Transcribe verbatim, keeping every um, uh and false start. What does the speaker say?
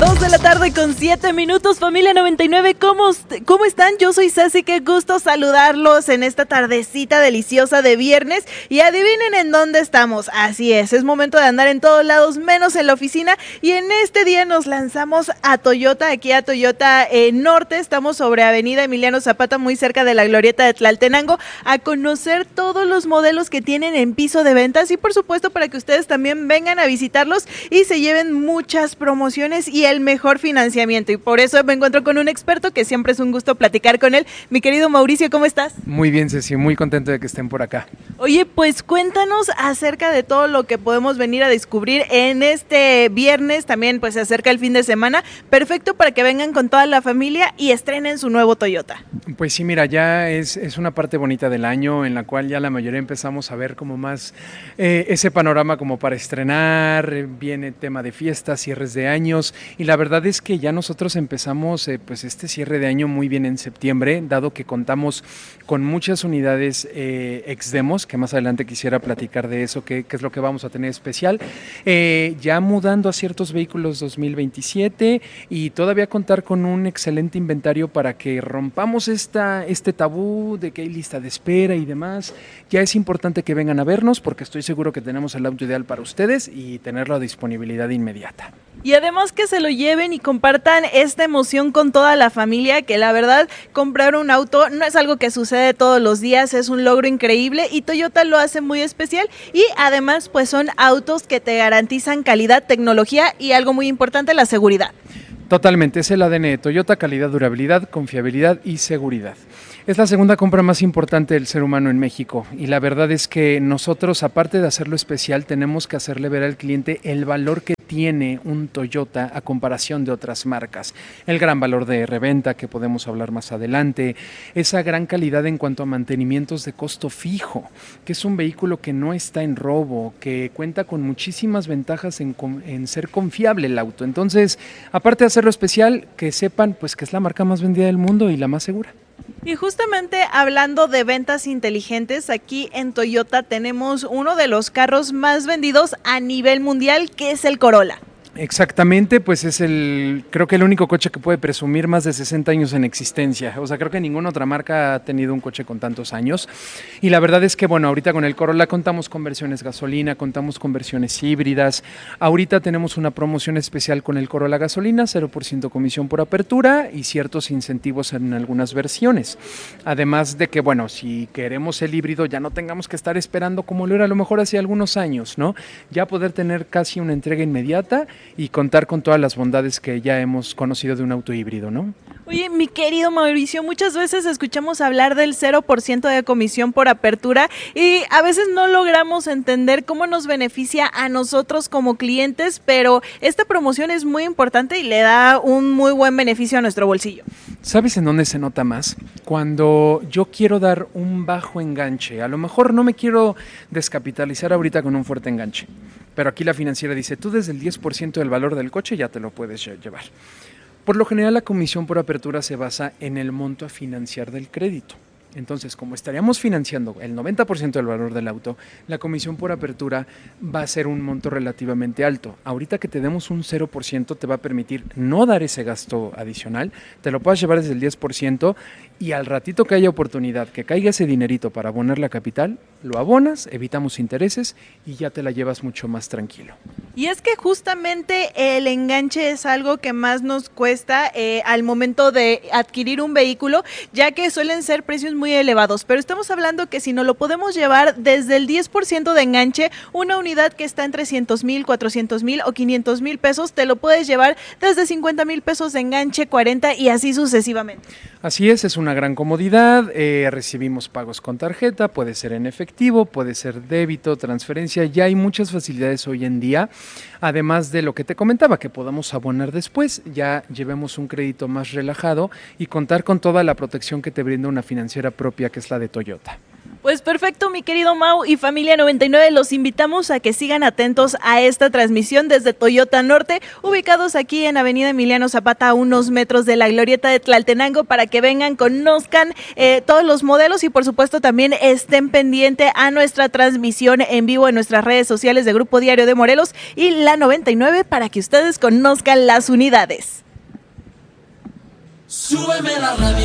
Dos de la tarde con siete minutos, familia noventa y nueve, ¿cómo, ¿cómo están? Yo soy Ceci, qué gusto saludarlos en esta tardecita deliciosa de viernes. Y adivinen en dónde estamos. Así es, es momento de andar en todos lados, menos en la oficina. Y en este día nos lanzamos a Toyota, aquí a Toyota eh, Norte. Estamos sobre Avenida Emiliano Zapata, muy cerca de la glorieta de Tlaltenango, a conocer todos los modelos que tienen en piso de ventas. Y por supuesto para que ustedes también vengan a visitarlos y se lleven muchas promociones y el mejor financiamiento, y por eso me encuentro con un experto que siempre es un gusto platicar con él. Mi querido Mauricio, ¿cómo estás? Muy bien, Ceci, muy contento de que estén por acá. Oye, pues cuéntanos acerca de todo lo que podemos venir a descubrir en este viernes, también pues se acerca el fin de semana, perfecto para que vengan con toda la familia y estrenen su nuevo Toyota. Pues sí, mira, ya es, es una parte bonita del año en la cual ya la mayoría empezamos a ver como más eh, ese panorama como para estrenar, eh, viene tema de fiestas, cierres de años, y la verdad es que ya nosotros empezamos eh, pues este cierre de año muy bien en septiembre, dado que contamos con muchas unidades eh, ex-demos, que más adelante quisiera platicar de eso, qué es lo que vamos a tener especial, eh, ya mudando a ciertos vehículos dos mil veintisiete y todavía contar con un excelente inventario para que rompamos esta, este tabú de que hay lista de espera y demás. Ya es importante que vengan a vernos porque estoy seguro que tenemos el auto ideal para ustedes y tenerlo a disponibilidad inmediata. Y además que se lo lleven y compartan esta emoción con toda la familia, que la verdad comprar un auto no es algo que sucede todos los días, es un logro increíble y Toyota lo hace muy especial, y además pues son autos que te garantizan calidad, tecnología y algo muy importante, la seguridad. Totalmente, es el A D N de Toyota: calidad, durabilidad, confiabilidad y seguridad. Es la segunda compra más importante del ser humano en México y la verdad es que nosotros, aparte de hacerlo especial, tenemos que hacerle ver al cliente el valor que tiene un Toyota a comparación de otras marcas. El gran valor de reventa, que podemos hablar más adelante, esa gran calidad en cuanto a mantenimientos de costo fijo, que es un vehículo que no está en robo, que cuenta con muchísimas ventajas en, en ser confiable el auto. Entonces, aparte de hacerlo especial, que sepan pues que es la marca más vendida del mundo y la más segura. Y justamente hablando de ventas inteligentes, aquí en Toyota tenemos uno de los carros más vendidos a nivel mundial, que es el Corolla. Exactamente, pues es el, creo que el único coche que puede presumir más de sesenta años en existencia. O sea, creo que ninguna otra marca ha tenido un coche con tantos años. Y la verdad es que, bueno, ahorita con el Corolla contamos con versiones gasolina, contamos con versiones híbridas. Ahorita tenemos una promoción especial con el Corolla gasolina, cero por ciento comisión por apertura y ciertos incentivos en algunas versiones. Además de que, bueno, si queremos el híbrido ya no tengamos que estar esperando como lo era a lo mejor hace algunos años, ¿no? Ya poder tener casi una entrega inmediata y contar con todas las bondades que ya hemos conocido de un auto híbrido, ¿no? Oye, mi querido Mauricio, muchas veces escuchamos hablar del cero por ciento de comisión por apertura y a veces no logramos entender cómo nos beneficia a nosotros como clientes, pero esta promoción es muy importante y le da un muy buen beneficio a nuestro bolsillo. ¿Sabes en dónde se nota más? Cuando yo quiero dar un bajo enganche. A lo mejor no me quiero descapitalizar ahorita con un fuerte enganche, pero aquí la financiera dice, tú desde el diez por ciento del valor del coche ya te lo puedes llevar. Por lo general, la comisión por apertura se basa en el monto a financiar del crédito. Entonces, como estaríamos financiando el noventa por ciento del valor del auto, la comisión por apertura va a ser un monto relativamente alto. Ahorita que te demos un cero por ciento te va a permitir no dar ese gasto adicional, te lo puedes llevar desde el diez por ciento y al ratito que haya oportunidad, que caiga ese dinerito para abonar la capital, lo abonas, evitamos intereses y ya te la llevas mucho más tranquilo. Y es que justamente el enganche es algo que más nos cuesta eh, al momento de adquirir un vehículo, ya que suelen ser precios muy elevados, pero estamos hablando que si no lo podemos llevar desde el diez por ciento de enganche, una unidad que está en trescientos mil, cuatrocientos mil o quinientos mil pesos, te lo puedes llevar desde cincuenta mil pesos de enganche, cuarenta y así sucesivamente. Así es, es una gran comodidad, eh, recibimos pagos con tarjeta, puede ser en efectivo, puede ser débito, transferencia, ya hay muchas facilidades hoy en día, además de lo que te comentaba, que podamos abonar después, ya llevemos un crédito más relajado y contar con toda la protección que te brinda una financiera propia que es la de Toyota. Pues perfecto, mi querido Mau y familia noventa y nueve, los invitamos a que sigan atentos a esta transmisión desde Toyota Norte, ubicados aquí en Avenida Emiliano Zapata, a unos metros de la glorieta de Tlaltenango, para que vengan, conozcan eh, todos los modelos y por supuesto también estén pendientes a nuestra transmisión en vivo en nuestras redes sociales de Grupo Diario de Morelos y la noventa y nueve para que ustedes conozcan las unidades. Súbeme la radio.